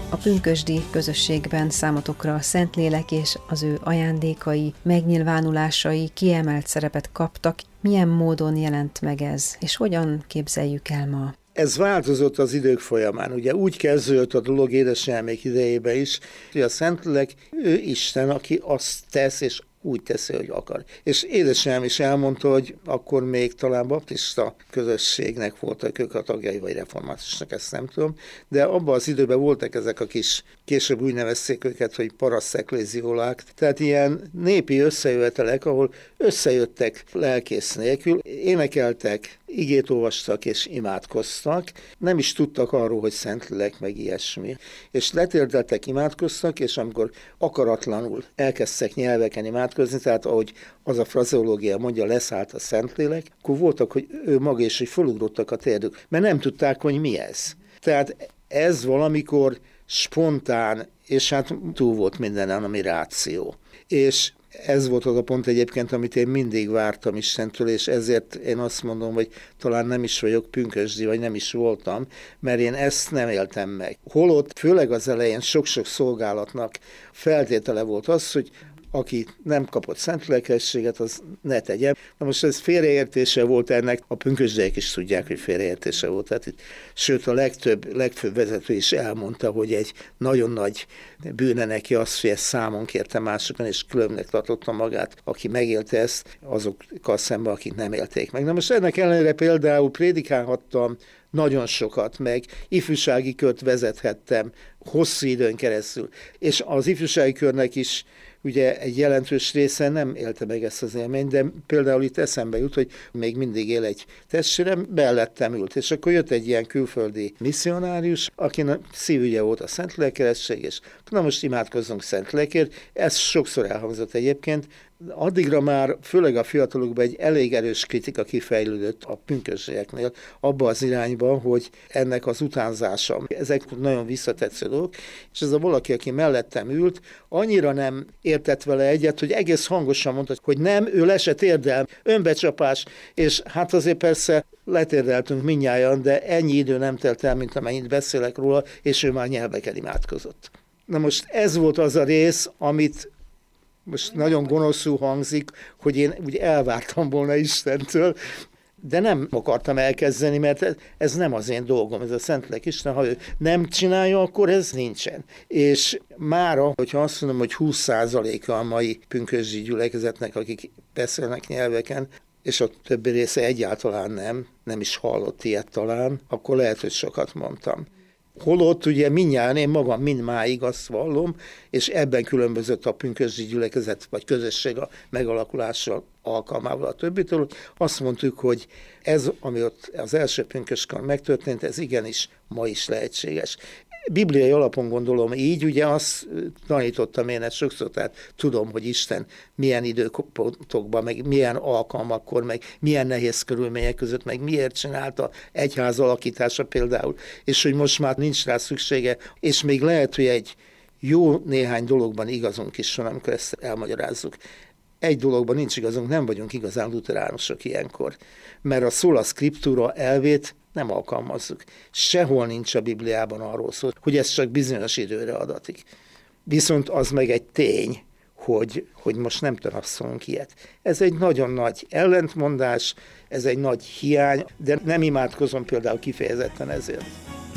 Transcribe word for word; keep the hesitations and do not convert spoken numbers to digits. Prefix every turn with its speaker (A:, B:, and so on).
A: A pünkösdi közösségben számotokra a Szentlélek és az ő ajándékai, megnyilvánulásai kiemelt szerepet kaptak. Milyen módon jelent meg ez, és hogyan képzeljük el ma?
B: Ez változott az idők folyamán. Ugye úgy kezdődött a dolog édesanyámék idejében is, hogy a Szentlélek, ő Isten, aki azt tesz, és úgy teszi, hogy akar. És édesanyám is elmondta, hogy akkor még talán baptista közösségnek voltak ők a tagjai, vagy reformátusnak, ezt nem tudom, de abban az időben voltak ezek a kis, később úgy nevezték őket, hogy parasztekléziólák, tehát ilyen népi összejövetelek, ahol összejöttek lelkész nélkül, énekeltek, igét olvastak és imádkoztak, nem is tudtak arról, hogy Szentlélek meg ilyesmi. És letérdeltek, imádkoztak, és amikor akaratlanul elkezdtek nyelveken imádkozni, tehát ahogy az a frazeológia mondja, leszállt a Szentlélek, akkor voltak, hogy ő maga is, hogy felugrottak a térdük, mert nem tudták, hogy mi ez. Tehát ez valamikor spontán, és hát túl volt mindenen, ami ráció. És ez volt az a pont egyébként, amit én mindig vártam Istentől, és ezért én azt mondom, hogy talán nem is vagyok pünkösdi, vagy nem is voltam, mert én ezt nem éltem meg. Holott, főleg az elején sok-sok szolgálatnak feltétele volt az, hogy aki nem kapott szentlélekességet, az ne tegye. Na most ez félreértése volt ennek, a pünkösdiek is tudják, hogy félreértése volt. Tehát itt, sőt, a legtöbb, legfőbb vezető is elmondta, hogy egy nagyon nagy bűne neki az, hogy ezt számon kérte másokon, és különbnek tartotta magát, aki megélte ezt, azokkal szemben, akik nem élték meg. Na most ennek ellenére például prédikálhattam nagyon sokat, meg ifjúsági kört vezethettem hosszú időn keresztül, és az ifjúsági körnek is ugye egy jelentős része nem élte meg ezt az élményt, de például itt eszembe jut, hogy még mindig él egy testvérem, bellettem ült, és akkor jött egy ilyen külföldi misszionárius, akinek szívügye volt a Szentlélekesség, és na most imádkozzunk Szentlélekért. Ez sokszor elhangzott egyébként. Addigra már, főleg a fiatalokban egy elég erős kritika kifejlődött a pünkösdieknél abba az irányba, hogy ennek az utánzása. Ezek nagyon visszatetsző dolgok, és ez a valaki, aki mellettem ült, annyira nem értett vele egyet, hogy egész hangosan mondta, hogy nem, ő le se térdel, önbecsapás, és hát azért persze letérdeltünk mindnyájan, de ennyi idő nem telt el, mint amennyit beszélek róla, és ő már nyelveken imádkozott. Na most ez volt az a rész, amit most nagyon gonoszul hangzik, hogy én úgy elvártam volna Istentől, de nem akartam elkezdeni, mert ez nem az én dolgom, ez a Szentlélek Isten, ha ő nem csinálja, akkor ez nincsen. És mára, hogyha azt mondom, hogy húsz százaléka a mai pünkösdi gyülekezetnek, akik beszélnek nyelveken, és a többi része egyáltalán nem, nem is hallott ilyet talán, akkor lehet, hogy sokat mondtam. Holott ugye mindjárt én magam mindmáig azt vallom, és ebben különbözött a pünkösdi gyülekezet vagy közösség a megalakulása alkalmával a többitől, azt mondtuk, hogy ez, ami ott az első pünköskor megtörtént, ez igenis ma is lehetséges. Bibliai alapon gondolom így, ugye azt tanítottam én ezt sokszor, tehát tudom, hogy Isten milyen időpontokban, meg milyen alkalmakkor, meg milyen nehéz körülmények között, meg miért csinálta egyház alakítása például, és hogy most már nincs rá szüksége, és még lehet, hogy egy jó néhány dologban igazunk is van, amikor ezt elmagyarázzuk. Egy dologban nincs igazunk, nem vagyunk igazán luteránusok ilyenkor, mert a sola scriptura elvét nem alkalmazzuk. Sehol nincs a Bibliában arról szó, hogy ez csak bizonyos időre adatik. Viszont az meg egy tény, hogy, hogy most nem tanaszolunk ilyet. Ez egy nagyon nagy ellentmondás, ez egy nagy hiány, de nem imádkozom például kifejezetten ezért.